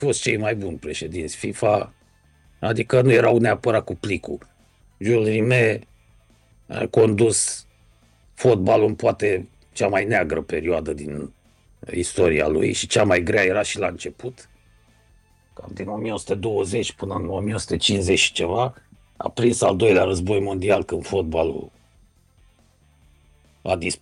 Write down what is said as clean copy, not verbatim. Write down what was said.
fost cei mai buni președinți FIFA, adică nu erau neapărat cu plicul. Jules Rimet a condus fotbalul în poate cea mai neagră perioadă din istoria lui și cea mai grea era și la început, cam din 1920 până în 1950 și ceva, a prins al doilea război mondial când fotbalul a dispărut.